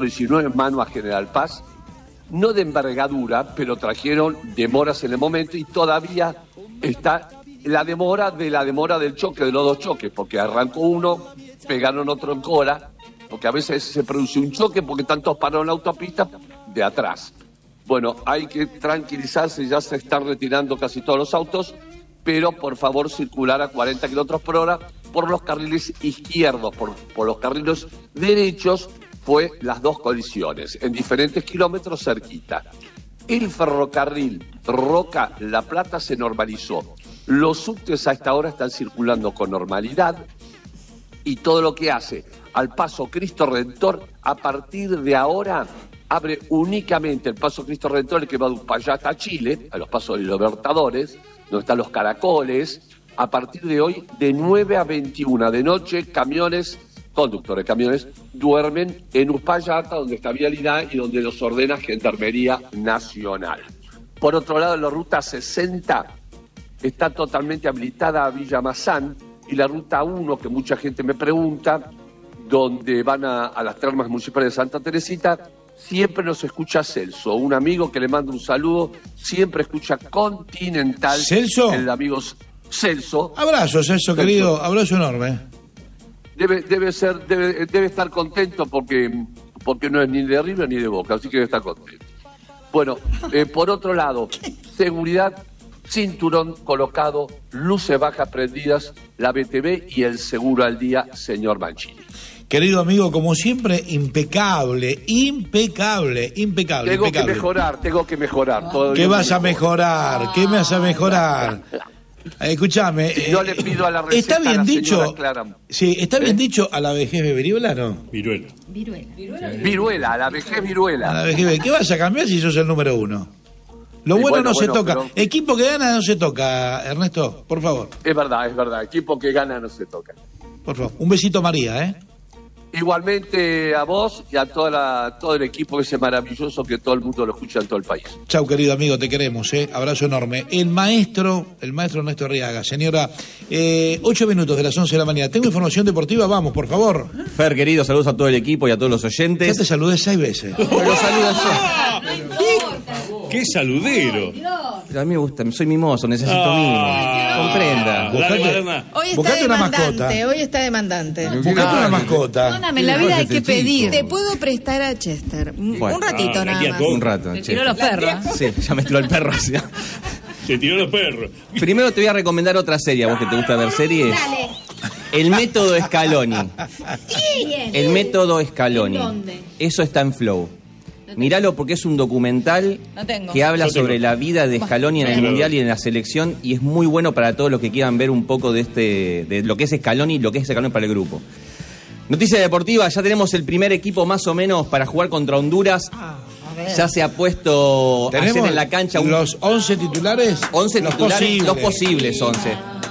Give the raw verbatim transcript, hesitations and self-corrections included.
ciento diecinueve en mano a General Paz, no de envergadura, pero trajeron demoras en el momento y todavía está la demora de la demora del choque, de los dos choques, porque arrancó uno, pegaron otro en cola, porque a veces se produce un choque porque están todos parados en la autopista de atrás. Bueno, hay que tranquilizarse, ya se están retirando casi todos los autos, pero por favor circular a cuarenta kilómetros por hora por los carriles izquierdos, por, por los carriles derechos, fue las dos colisiones, en diferentes kilómetros cerquita. El ferrocarril Roca-La Plata se normalizó. Los subtes a esta hora están circulando con normalidad y todo lo que hace al Paso Cristo Redentor, a partir de ahora abre únicamente el Paso Cristo Redentor, el que va de Uspallata a Chile, a los Pasos de los Libertadores, donde están los caracoles. A partir de hoy, de nueve a veintiuna de noche, camiones, conductores de camiones, duermen en Uspallata, donde está vialidad y donde los ordena Gendarmería Nacional. Por otro lado, la ruta sesenta está totalmente habilitada a Villa Mazán, y la ruta uno, que mucha gente me pregunta, donde van a, a las termas municipales de Santa Teresita, siempre nos escucha Celso, un amigo que le manda un saludo, siempre escucha Continental. ¿Celso? El amigo Celso. Abrazo, Celso, Celso. Querido, abrazo enorme. Debe, debe ser, debe, debe estar contento porque, porque no es ni de River ni de Boca, así que debe estar contento. Bueno, eh, por otro lado, seguridad, cinturón colocado, luces bajas prendidas, la B T V y el seguro al día, señor Mancini. Querido amigo, como siempre, impecable, impecable, impecable. Tengo impecable. que mejorar, tengo que mejorar. Todo ¿Qué vas a mejorar? ¿Qué me vas a mejorar? Escúchame. Yo eh, le pido a la receta. ¿Está bien a la dicho? Clara. Sí, ¿está bien ¿Eh? dicho a la vejez de viruela, no? Viruela. Viruela. Viruela. Viruela, a la vejez viruela. A la vejez, ¿qué vas a cambiar si sos el número uno? Lo sí, bueno, bueno no bueno, se toca. Pero... Equipo que gana no se toca, Ernesto, por favor. Es verdad, es verdad. Equipo que gana no se toca. Por favor. Un besito, María, ¿eh? Igualmente a vos y a toda la, todo el equipo ese maravilloso que todo el mundo lo escucha en todo el país. Chau, querido amigo, te queremos, ¿eh? Abrazo enorme. El maestro, el maestro Ernesto Arriaga. Señora, eh, ocho minutos de las once de la mañana. Tengo información deportiva, vamos, por favor. Fer, querido, saludos a todo el equipo y a todos los oyentes. Ya te saludé seis veces. Pero saludas yo. ¡Qué saludero! Pero a mí me gusta, soy mimoso, necesito ah, mimo. Comprenda. Buscate, hoy está buscate una mascota. Hoy está demandante. Buscate una mascota. Perdóname, en la vida hay que pedir. Te puedo prestar a Chester. Bueno. Un ratito ah, nada más. Un rato. Te tiró los perros. Sí, ya me tiró el perro. Se tiró los perros. Primero te voy a recomendar otra serie, a vos que te gusta ver series. Dale. El método Scaloni. Sí. El método Scaloni. ¿Dónde? Eso está en Flow. Míralo porque es un documental no tengo. que habla no tengo. sobre la vida de Scaloni en el Claro. Mundial y en la selección, y es muy bueno para todos los que quieran ver un poco de este de lo que es Scaloni y lo que es Scaloni para el grupo. Noticia deportiva, ya tenemos el primer equipo más o menos para jugar contra Honduras. Ah, a ver. Ya se ha puesto ayer en la cancha un... los once titulares. once los titulares, posibles. los posibles once.